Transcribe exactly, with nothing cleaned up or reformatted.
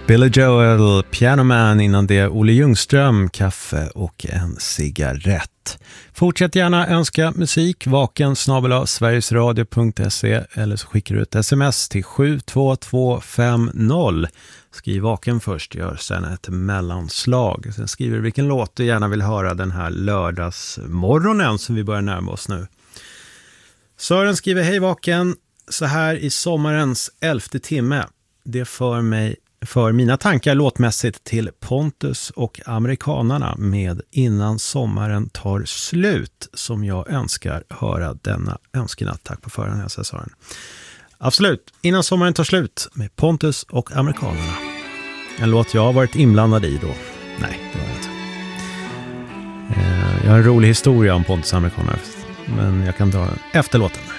Billy Joel, Piano Man, innan det Olle Ljungström, kaffe och en cigarett. Fortsätt gärna önska musik, vaken snabel-a sverigesradio punkt se eller så skickar du ett sms till sju två två fem noll. Skriv vaken först, gör sen ett mellanslag. Sen skriver du vilken låt du gärna vill höra den här lördagsmorgonen som vi börjar närma oss nu. Sören skriver: hej vaken, så här i sommarens elfte timme. Det för mig för mina tankar låtmässigt till Pontus och amerikanarna med Innan sommaren tar slut, som jag önskar höra denna önskenatt. Tack på förhand, jag säger Sören. Absolut, Innan sommaren tar slut med Pontus och amerikanerna. En låt jag har varit inblandad i då. Nej, det var jag inte. Jag har en rolig historia om Pontus och amerikanerna, men jag kan dra den efter låten.